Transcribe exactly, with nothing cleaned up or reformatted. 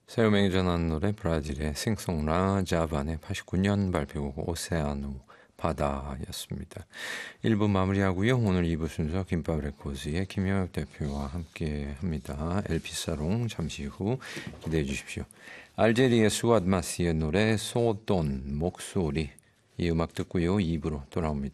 새음악이 전하는 노래 브라질의 싱송라 자반의 팔십구 년 발표곡 오세아누 바다였습니다. 일 부 마무리하고요. 오늘 이 부 순서 김밥 레코드의 김영혁 대표와 함께합니다. 엘피사롱 잠시 후 기대해 주십시오. 알제리의 수왑 마시의 노래 소돈 목소리 이 음악 듣고요. 이 부로 돌아옵니다.